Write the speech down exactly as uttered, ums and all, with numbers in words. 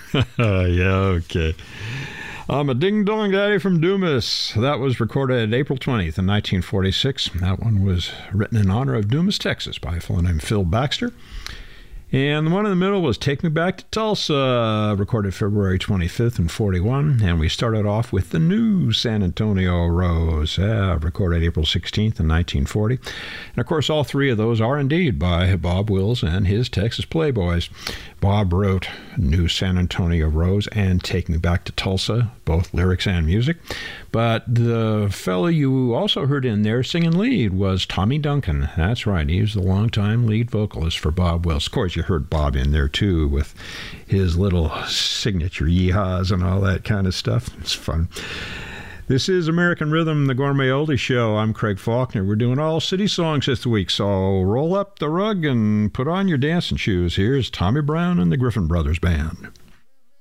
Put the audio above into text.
Yeah, okay. I'm a ding-dong daddy from Dumas. That was recorded April twentieth in nineteen forty-six. That one was written in honor of Dumas, Texas by a fellow named Phil Baxter. And the one in the middle was Take Me Back to Tulsa, recorded February twenty-fifth in forty-one. And we started off with the new San Antonio Rose, uh, recorded April sixteenth in nineteen forty. And, of course, all three of those are indeed by Bob Wills and his Texas Playboys. Bob wrote New San Antonio Rose and Take Me Back to Tulsa, both lyrics and music. But the fellow you also heard in there singing lead was Tommy Duncan. That's right, he was the longtime lead vocalist for Bob Wills. Of course, you heard Bob in there, too, with his little signature yeehaws and all that kind of stuff. It's fun. This is American Rhythm, the Gourmet Oldie Show. I'm Craig Faulkner. We're doing all city songs this week, so roll up the rug and put on your dancing shoes. Here's Tommy Brown and the Griffin Brothers Band.